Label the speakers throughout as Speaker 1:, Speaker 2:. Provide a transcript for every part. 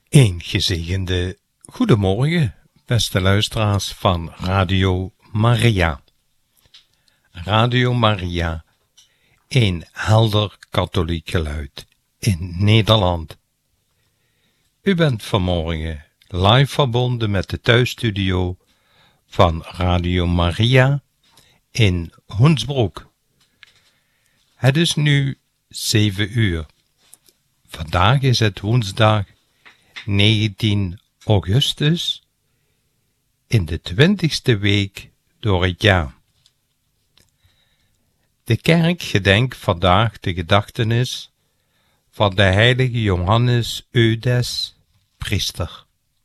Speaker 1: Een gezegende goedemorgen, beste luisteraars van Radio Maria. Radio Maria, een helder katholiek geluid in Nederland. U bent vanmorgen live verbonden met de thuisstudio van Radio Maria in Hoensbroek. Het is nu 7 uur. Vandaag is het woensdag 19 augustus in de 20ste week door het jaar. De kerk gedenkt vandaag de gedachtenis van de heilige Johannes Eudes, priester.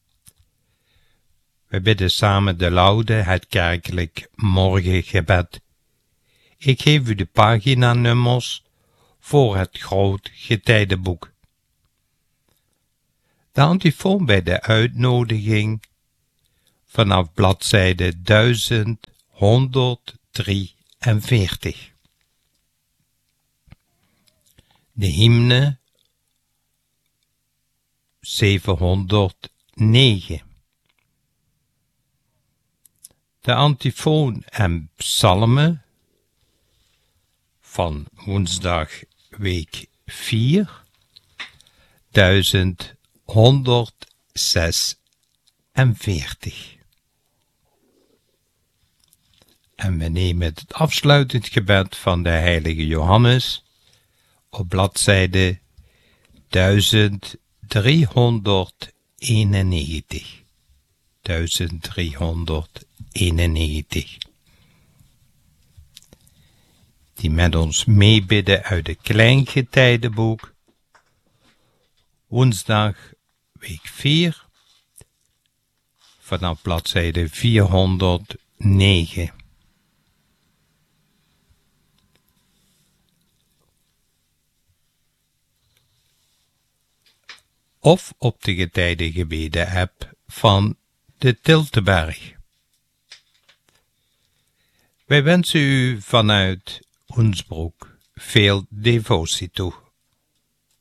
Speaker 1: We bidden samen de laude, het kerkelijk morgengebed. Ik geef u de paginanummers voor het groot getijdenboek. De antifoon bij de uitnodiging vanaf bladzijde 1143. De hymne 709. De antifoon en psalmen van woensdag week 4, 1146. En we nemen het afsluitend gebed van de heilige Johannes op bladzijde 1391. 1391. Die met ons meebidden uit het Kleingetijdenboek, woensdag week 4, vanaf bladzijde 409. Of op de getijdengebeden-app van de Tilteberg. Wij wensen u vanuit Hoensbroek veel devotie toe.